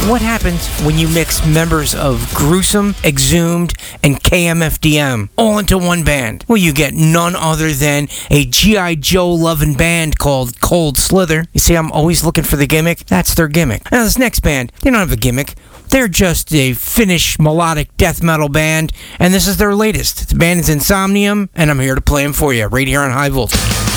What happens when you mix members of Gruesome, Exhumed, and KMFDM all into one band? Well, you get none other than a G.I. Joe loving band called Cold Slither. You see, I'm always looking for the gimmick. That's their gimmick. Now, this next band, they don't have a gimmick. They're just a Finnish melodic death metal band, and this is their latest. The band is Insomnium, and I'm here to play them for you right here on High Voltage.